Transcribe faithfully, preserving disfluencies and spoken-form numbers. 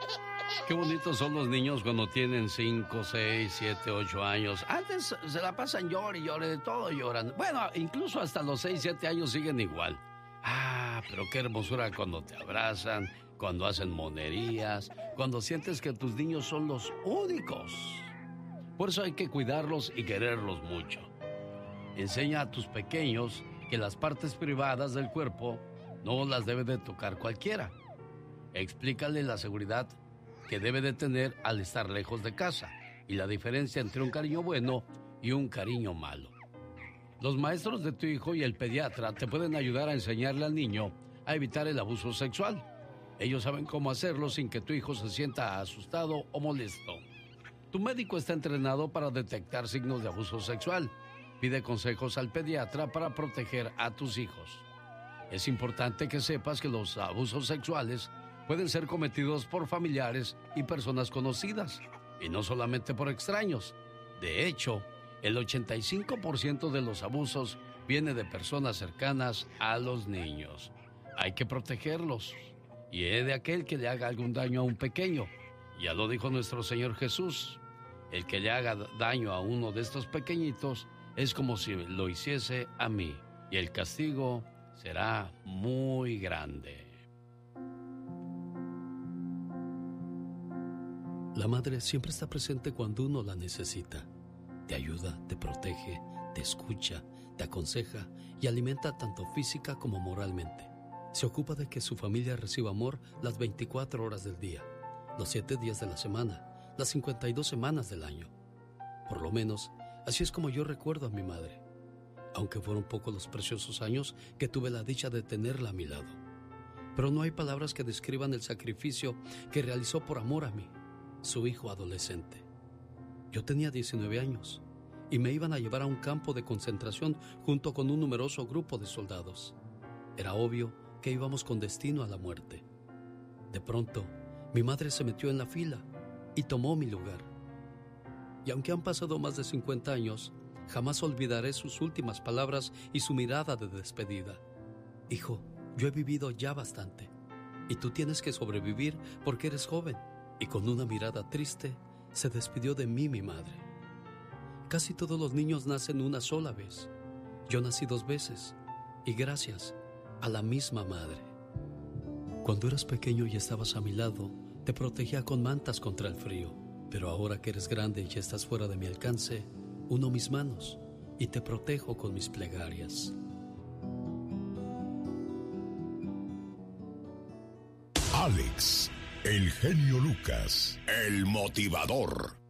Qué bonitos son los niños cuando tienen cinco, seis, siete, ocho años. Antes se la pasan llore y llore, de todo lloran. Bueno, incluso hasta los seis, siete años siguen igual. Ah, pero qué hermosura cuando te abrazan, cuando hacen monerías, cuando sientes que tus niños son los únicos. Por eso hay que cuidarlos y quererlos mucho. Enseña a tus pequeños que las partes privadas del cuerpo no las debe de tocar cualquiera. Explícale la seguridad que debe de tener al estar lejos de casa y la diferencia entre un cariño bueno y un cariño malo. Los maestros de tu hijo y el pediatra te pueden ayudar a enseñarle al niño a evitar el abuso sexual. Ellos saben cómo hacerlo sin que tu hijo se sienta asustado o molesto. Tu médico está entrenado para detectar signos de abuso sexual. Pide consejos al pediatra para proteger a tus hijos. Es importante que sepas que los abusos sexuales pueden ser cometidos por familiares y personas conocidas, y no solamente por extraños. De hecho, el ochenta y cinco por ciento de los abusos viene de personas cercanas a los niños. Hay que protegerlos. Y he de aquel que le haga algún daño a un pequeño. Ya lo dijo nuestro Señor Jesús. El que le haga daño a uno de estos pequeñitos es como si lo hiciese a mí. Y el castigo será muy grande. La madre siempre está presente cuando uno la necesita. Te ayuda, te protege, te escucha, te aconseja y alimenta tanto física como moralmente. Se ocupa de que su familia reciba amor las veinticuatro horas del día, los siete días de la semana, las cincuenta y dos semanas del año. Por lo menos, así es como yo recuerdo a mi madre, aunque fueron pocos los preciosos años que tuve la dicha de tenerla a mi lado. Pero no hay palabras que describan el sacrificio que realizó por amor a mí, su hijo adolescente. Yo tenía diecinueve años y me iban a llevar a un campo de concentración junto con un numeroso grupo de soldados. Era obvio que íbamos con destino a la muerte. De pronto, mi madre se metió en la fila y tomó mi lugar. Y aunque han pasado más de cincuenta años, jamás olvidaré sus últimas palabras y su mirada de despedida. Hijo, yo he vivido ya bastante y tú tienes que sobrevivir porque eres joven. Y con una mirada triste, se despidió de mí mi madre. Casi todos los niños nacen una sola vez. Yo nací dos veces, y gracias a la misma madre. Cuando eras pequeño y estabas a mi lado, te protegía con mantas contra el frío. Pero ahora que eres grande y estás fuera de mi alcance, uno mis manos y te protejo con mis plegarias. Alex, el genio Lucas, el motivador.